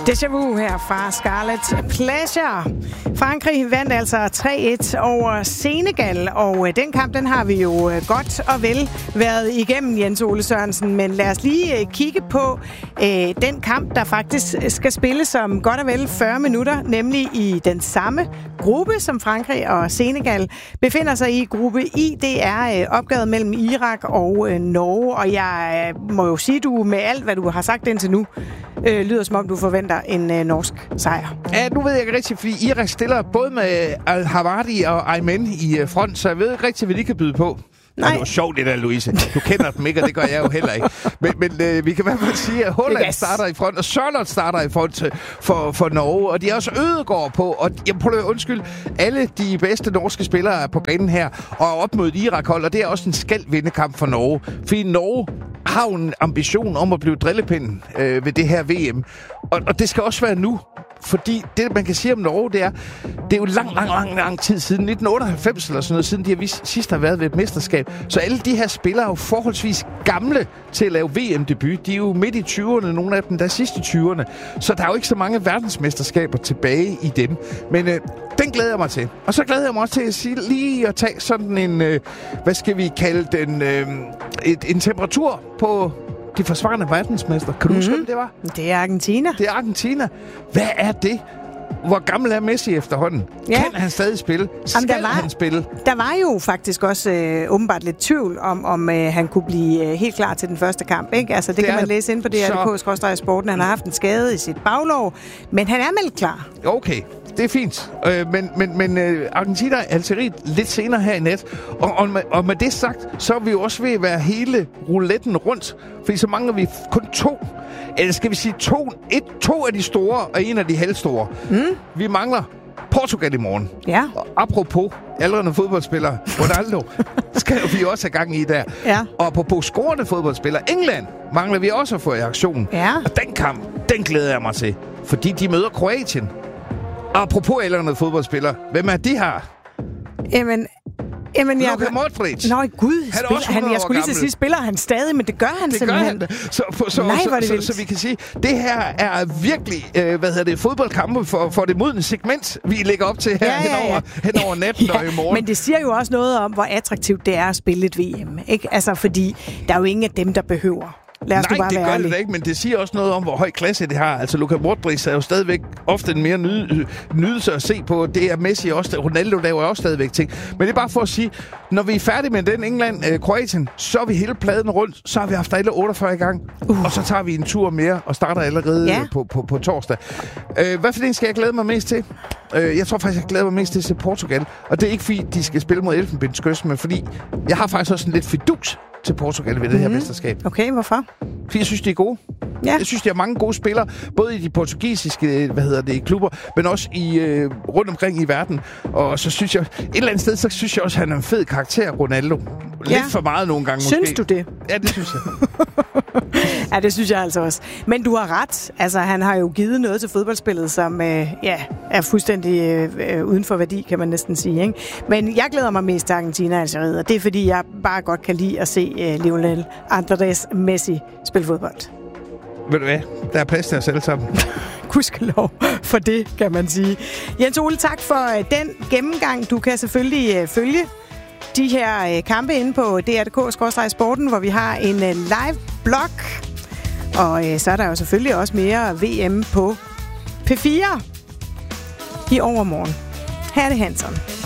Déjà vu her fra Scarlet Pleasure. Frankrig vandt altså 3-1 over Senegal, og den kamp, den har vi jo godt og vel været igennem, Jens Ole Sørensen. Men lad os lige kigge på den kamp, der faktisk skal spilles om godt og vel 40 minutter, nemlig i den samme gruppe, som Frankrig og Senegal befinder sig i. Gruppe I, det er opgavet mellem Irak og Norge, og jeg må jo sige, du med alt, hvad du har sagt indtil nu, lyder som om du forventer en norsk sejr. Ja, nu ved jeg ikke rigtigt, fordi Irak stiller både med Al-Hawadi og Aymen i front, så jeg ved ikke rigtigt, hvad de kan byde på. Nej. Det var sjovt, det der, Louise. Du kender dem ikke, og det gør jeg jo heller ikke. Men vi kan i hvert fald sige, at Holland starter i front, og Sørloth starter i front for Norge. Og de er også Ødegaard på. Og jeg prøver at undskylde, alle de bedste norske spillere er på banen her, og er op mod et Irak-hold, og det er også en skal-vinde-kamp for Norge. Fordi Norge har en ambition om at blive drillepinden ved det her VM. Og det skal også være nu. Fordi det, man kan sige om Norge, det er jo lang tid siden, 1998 eller sådan noget, siden de sidst har været ved et mesterskab. Så alle de her spillere er jo forholdsvis gamle til at lave VM-debut. De er jo midt i 20'erne, nogle af dem der sidste 20'erne. Så der er jo ikke så mange verdensmesterskaber tilbage i dem. Men den glæder jeg mig til. Og så glæder jeg mig også til at sige, lige at tage sådan en, hvad skal vi kalde den, en temperatur på de forsvarende verdensmester. Kan du huske, hvem det var? Det er Argentina. Det er Argentina. Hvad er det? Hvor gammel er Messi efterhånden? Ja. Kan han stadig spille? Skal han spille? Der var jo faktisk også åbenbart lidt tvivl om han kunne blive helt klar til den første kamp. Ikke? Altså, det kan man læse ind på DRDK/sporten. Han har haft en skade i sit baglov, men han er meldt klar. Okay. Det er fint. Men Argentina er Algeriet lidt senere her i nat. Og med det sagt, så er vi jo også ved at være hele rouletten rundt. Fordi så mangler vi kun to. Eller skal vi sige to af de store og en af de halvstore. Vi mangler Portugal i morgen. Ja. Og apropos aldrende fodboldspillere, Ronaldo, skal vi også have gang i der. Ja. Og apropos scorende fodboldspillere, England mangler vi også at få i aktionen. Ja. Og den kamp, den glæder jeg mig til. Fordi de møder Kroatien. Og apropos aldrende fodboldspillere, hvem er de her? Jamen, Luka Modric. Nå, gud. Jeg skulle lige sige, spiller han stadig, men det gør han simpelthen. Det gør han. Så vi kan sige, det her er virkelig, fodboldkampe for det modne segment, vi lægger op til her hen over natten og i morgen. Men det siger jo også noget om, hvor attraktivt det er at spille et VM, ikke? Altså, fordi der er jo ingen af dem, der behøver. Nej, det gør det da ikke, men det siger også noget om, hvor høj klasse det har. Altså, Luka Modric er jo stadigvæk ofte en mere nydelse at se på. Det er Messi også. Ronaldo laver også stadigvæk ting. Men det er bare for at sige, når vi er færdige med den England-Kroatien, så er vi hele pladen rundt. Så har vi haft alle 48 i gang. Og så tager vi en tur mere og starter allerede på torsdag. Hvad for den skal jeg glæde mig mest til? Jeg tror faktisk, jeg glæder mig mest til at se Portugal. Og det er ikke, fordi de skal spille mod Elfenbenskysten, men fordi jeg har faktisk også en lidt fidus til Portugal ved det her mesterskab. Okay, hvorfor? Fordi jeg synes, de er gode. Ja. Jeg synes, de har mange gode spillere, både i de portugisiske klubber, men også rundt omkring i verden. Og så synes jeg, et eller andet sted, så synes jeg også, at han er en fed karakter, Ronaldo. Lidt for meget nogle gange måske. Synes du det? Ja, det synes jeg. Ja, det synes jeg altså også. Men du har ret. Altså, han har jo givet noget til fodboldspillet, som er fuldstændig uden for værdi, kan man næsten sige. Ikke? Men jeg glæder mig mest til Argentina og Algeriet, og det er, fordi jeg bare godt kan lide at se Lionel Andrés Messi spille fodbold. Ved du hvad? Der er plads til os alle sammen. Gudskelov for det, kan man sige. Jens Ole, tak for den gennemgang. Du kan selvfølgelig følge de her kampe inde på DRDK/sporten, hvor vi har en live-blog. Og så er der jo selvfølgelig også mere VM på P4 i overmorgen. Her er det Hanson.